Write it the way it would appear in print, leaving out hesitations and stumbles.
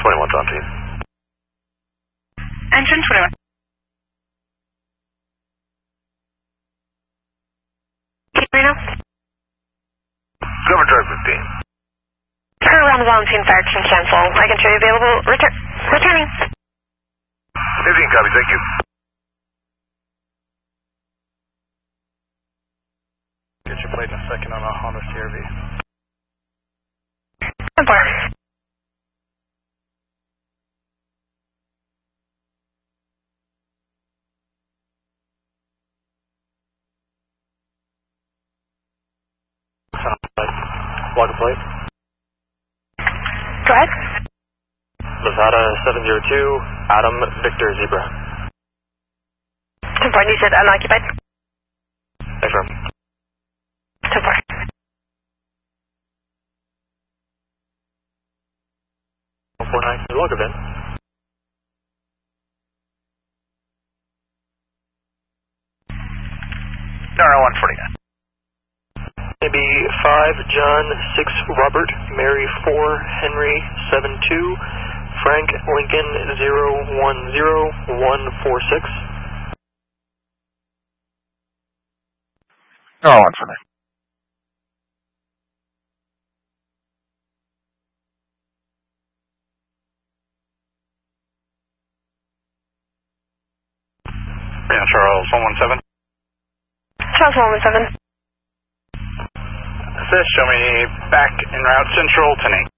21's on team. Engine 21. Reno? Cover drive 15. Turn around the Valentine Fire Extinction cancel. I can show you available. Returning. 15 copy, thank you. Get your plate in a second on a Honda CRV. 10-4. Block a plate. Go ahead. Lazada 702, Adam Victor Zebra. 10-4, you said unoccupied? Affirm. 10-4. Log event. Nara 149. Maybe 5, John 6, Robert, Mary 4, Henry 72, Frank Lincoln 010146. Nara 149. Yeah, Charles 117. Charles 117. Assist, show me back en route central to Nate.